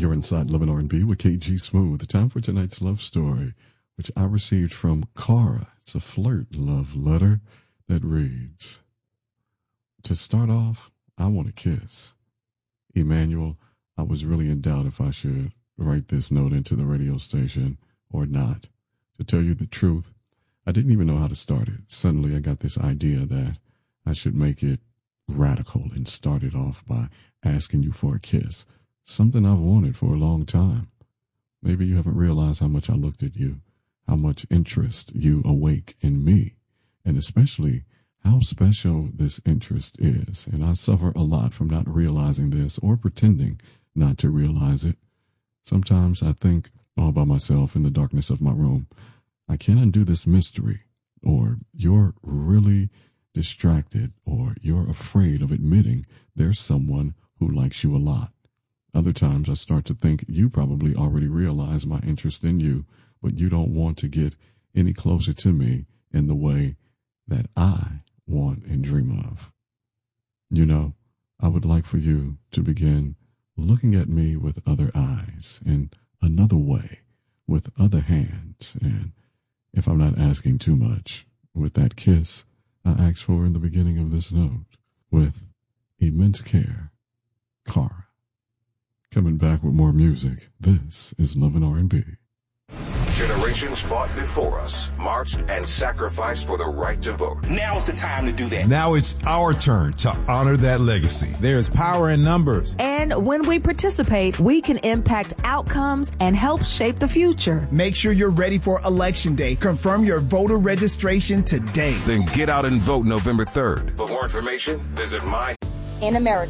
You're inside Love and R&B with KG Smooth. Time for tonight's love story, which I received from Cara. It's a flirt love letter that reads, to start off, I want a kiss. Emmanuel, I was really in doubt if I should write this note into the radio station or not. To tell you the truth, I didn't even know how to start it. Suddenly I got this idea that I should make it radical and start it off by asking you for a kiss. Something I've wanted for a long time. Maybe you haven't realized how much I looked at you, how much interest you awake in me, and especially how special this interest is. And I suffer a lot from not realizing this or pretending not to realize it. Sometimes I think all by myself in the darkness of my room, I can't undo this mystery, or you're really distracted, or you're afraid of admitting there's someone who likes you a lot. Other times I start to think you probably already realize my interest in you, but you don't want to get any closer to me in the way that I want and dream of. You know, I would like for you to begin looking at me with other eyes, in another way, with other hands, and if I'm not asking too much, with that kiss I asked for in the beginning of this note, with immense care, Cara. Coming back with more music, this is Love and R&B. Generations fought before us, marched and sacrificed for the right to vote. Now is the time to do that. Now it's our turn to honor that legacy. There's power in numbers. And when we participate, we can impact outcomes and help shape the future. Make sure you're ready for Election Day. Confirm your voter registration today. Then get out and vote November 3rd. For more information, visit In America,